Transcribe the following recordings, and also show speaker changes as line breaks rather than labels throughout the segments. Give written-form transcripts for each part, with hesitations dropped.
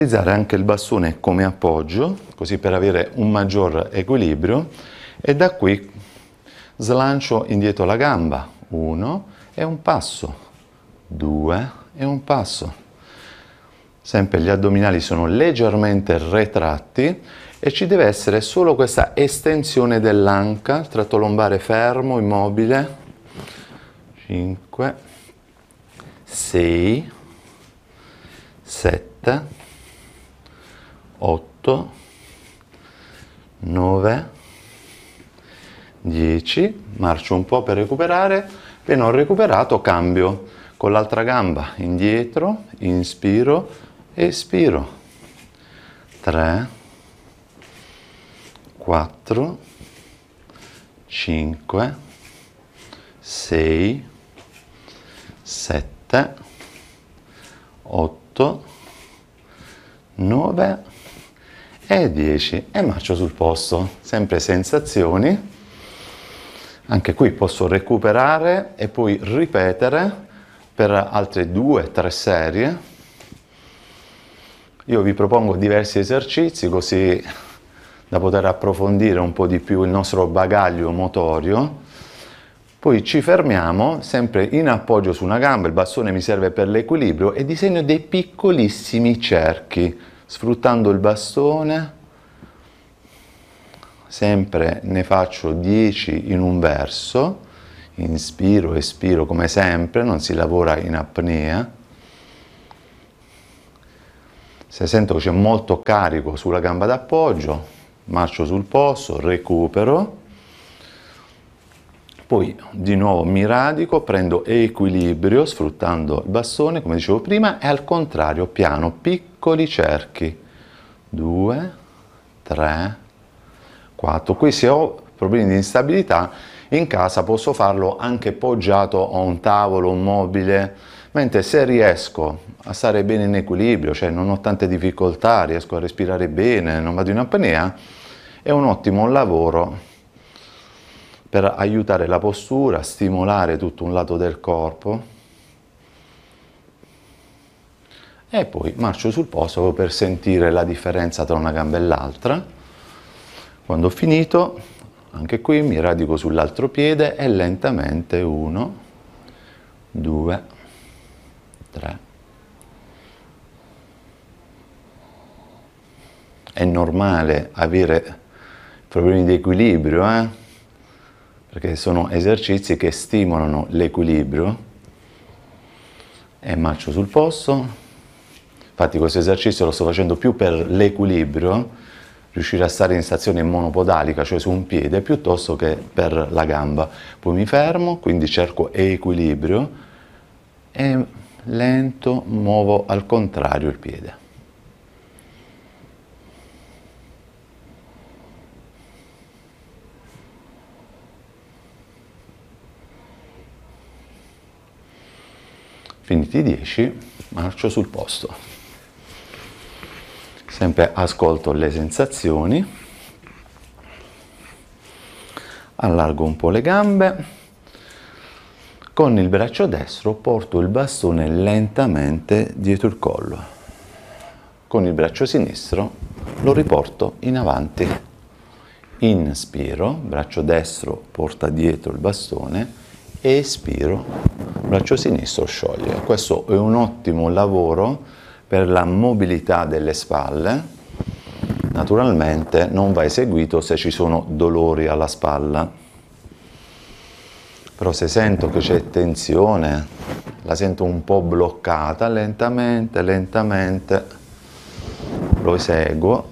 Utilizzare anche il bastone come appoggio, così per avere un maggior equilibrio, e da qui slancio indietro la gamba, 1 e un passo, 2 e un passo. Sempre gli addominali sono leggermente retratti e ci deve essere solo questa estensione dell'anca, il tratto lombare fermo, immobile. 5, 6, 7, 8, 9, 10, marcio un po' per recuperare, appena ho recuperato cambio con l'altra gamba, indietro, inspiro, espiro, 3, 4, 5, 6, 7, 8, 9 e 10 e marcio sul posto, sempre sensazioni. Anche qui posso recuperare e poi ripetere per altre 2-3 serie. Io vi propongo diversi esercizi così da poter approfondire un po' di più il nostro bagaglio motorio. Poi ci fermiamo sempre in appoggio su una gamba, il bastone mi serve per l'equilibrio e disegno dei piccolissimi cerchi sfruttando il bastone. Sempre ne faccio 10 in un verso, inspiro, espiro come sempre, non si lavora in apnea. Se sento che c'è molto carico sulla gamba d'appoggio, marcio sul posto, recupero, poi di nuovo mi radico, prendo equilibrio sfruttando il bastone, come dicevo prima, e al contrario, piano, piccoli cerchi, 2, 3, 4. Qui se ho problemi di instabilità in casa posso farlo anche poggiato a un tavolo, un mobile, mentre se riesco a stare bene in equilibrio, cioè non ho tante difficoltà, riesco a respirare bene, non vado in apnea, è un ottimo lavoro per aiutare la postura, stimolare tutto un lato del corpo. E poi marcio sul posto per sentire la differenza tra una gamba e l'altra. Quando ho finito, anche qui mi radico sull'altro piede e lentamente 1, 2, 3. È normale avere problemi di equilibrio, perché sono esercizi che stimolano l'equilibrio. E marcio sul posto. Infatti questo esercizio lo sto facendo più per l'equilibrio, riuscire a stare in stazione monopodalica, cioè su un piede, piuttosto che per la gamba. Poi mi fermo, quindi cerco equilibrio e lento muovo al contrario il piede. Finiti i 10, marcio sul posto. Sempre ascolto le sensazioni, allargo un po' le gambe, con il braccio destro porto il bastone lentamente dietro il collo, con il braccio sinistro lo riporto in avanti, inspiro, braccio destro porta dietro il bastone, espiro, braccio sinistro scioglie. Questo è un ottimo lavoro per la mobilità delle spalle. Naturalmente non va eseguito se ci sono dolori alla spalla, però se sento che c'è tensione, la sento un po' bloccata, lentamente, lentamente lo eseguo.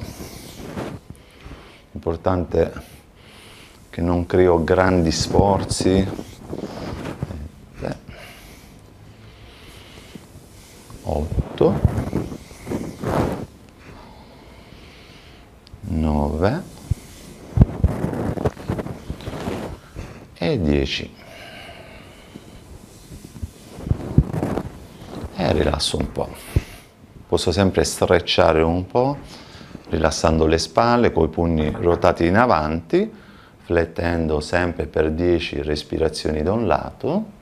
L'importante è che non creo grandi sforzi. 8, 9 e 10 e rilasso un po'. Posso sempre strecciare un po', rilassando le spalle con i pugni ruotati in avanti, flettendo sempre per 10 respirazioni da un lato.